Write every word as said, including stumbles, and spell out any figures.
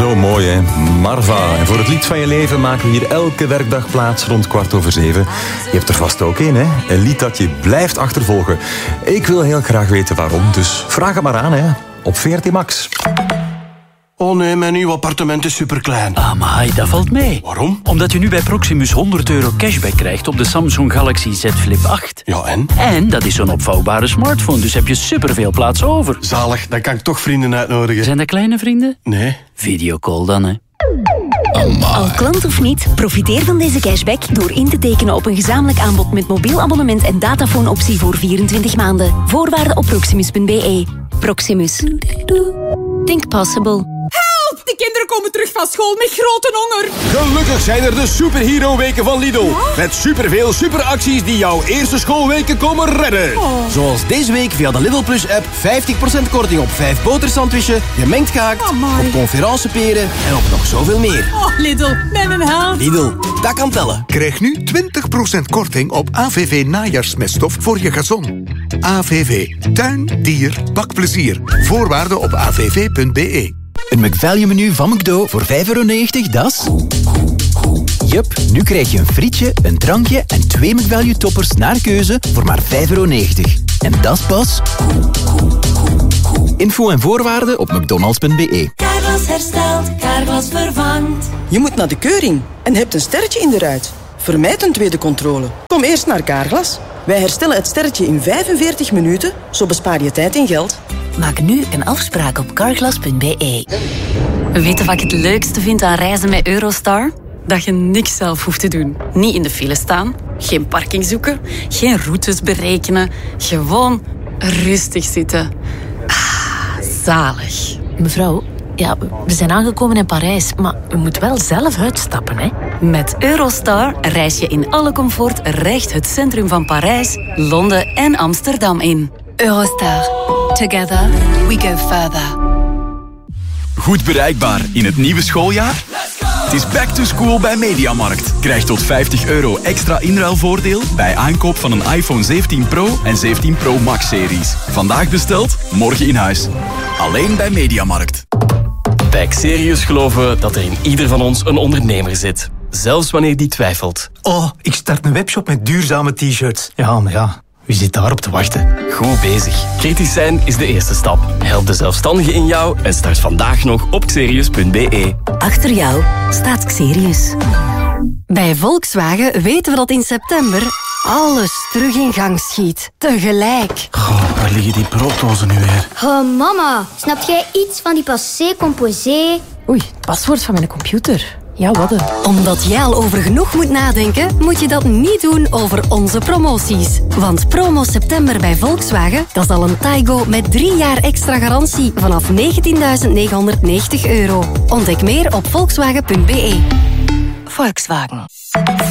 Zo mooi, hè? Marva. En voor het lied van je leven maken we hier elke werkdag plaats rond kwart over zeven. Je hebt er vast ook een, hè? Een lied dat je blijft achtervolgen. Ik wil heel graag weten waarom, dus vraag het maar aan, hè? Op V R T Max. Oh nee, mijn nieuw appartement is superklein. Amai, dat valt mee. Waarom? Omdat je nu bij Proximus honderd euro cashback krijgt op de Samsung Galaxy Z Flip acht. Ja, en? En dat is zo'n opvouwbare smartphone, dus heb je superveel plaats over. Zalig, dan kan ik toch vrienden uitnodigen. Zijn dat kleine vrienden? Nee. Videocall dan, hè. Amai. Al klant of niet, profiteer van deze cashback door in te tekenen op een gezamenlijk aanbod met mobiel abonnement en datafoon-optie voor vierentwintig maanden. Voorwaarden op proximus punt b e. Proximus. Think possible. Help! De kinderen komen terug van school met grote honger. Gelukkig zijn er de Superhero Weken van Lidl. Ja? Met superveel superacties die jouw eerste schoolweken komen redden. Oh. Zoals deze week via de Lidl Plus app vijftig procent korting op vijf botersandwichen, gemengd gehakt, Amai. op conferenceperen en op nog zoveel meer. Oh, Lidl, met een held. Lidl, dat kan tellen. Krijg nu twintig procent korting op A V V najaarsmeststof voor je gazon. A V V. Tuin, dier, bakplezier. Voorwaarden op a v v punt b e. Een McValue-menu van McDo voor vijf euro negentig, dat is... Jup, nu krijg je een frietje, een drankje en twee McValue-toppers naar keuze voor maar vijf euro negentig. En dat is pas... Info en voorwaarden op mcdonalds punt b e. Carglass herstelt, Carglass vervangt. Je moet naar de keuring en hebt een sterretje in de ruit. Vermijd een tweede controle. Kom eerst naar Carglass. Wij herstellen het sterretje in vijfenveertig minuten, zo bespaar je tijd en geld. Maak nu een afspraak op carglass punt b e. Weet je wat ik het leukste vind aan reizen met Eurostar? Dat je niks zelf hoeft te doen. Niet in de file staan, geen parking zoeken, geen routes berekenen. Gewoon rustig zitten. Ah, zalig. Mevrouw, ja, we zijn aangekomen in Parijs, maar u moet wel zelf uitstappen, hè? Met Eurostar reis je in alle comfort recht het centrum van Parijs, Londen en Amsterdam in. Eurostar. Together we go further. Goed bereikbaar in het nieuwe schooljaar? Het is back to school bij Mediamarkt. Krijg tot vijftig euro extra inruilvoordeel bij aankoop van een iPhone zeventien Pro en zeventien Pro Max series. Vandaag besteld, morgen in huis. Alleen bij Mediamarkt. Bij Xerius geloven we dat er in ieder van ons een ondernemer zit. Zelfs wanneer die twijfelt. Oh, ik start een webshop met duurzame t-shirts. Ja, maar ja, wie zit daarop te wachten? Goed bezig. Kritisch zijn is de eerste stap. Help de zelfstandige in jou en start vandaag nog op xerius punt b e. Achter jou staat Xerius. Bij Volkswagen weten we dat in september alles terug in gang schiet. Tegelijk. Goh, waar liggen die brooddozen nu weer? Oh, mama, snap jij iets van die passé composé? Oei, het paswoord van mijn computer. Ja, wat een. Omdat jij al over genoeg moet nadenken, moet je dat niet doen over onze promoties. Want promo september bij Volkswagen, dat is al een Taigo met drie jaar extra garantie vanaf negentienduizend negenhonderdnegentig euro. Ontdek meer op volkswagen punt b e. Volkswagen.